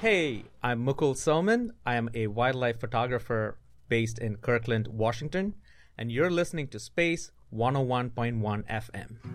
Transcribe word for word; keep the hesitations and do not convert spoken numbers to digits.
Hey, I'm Mukul Selman. I am a wildlife photographer based in Kirkland, Washington, and you're listening to Space one oh one point one F M.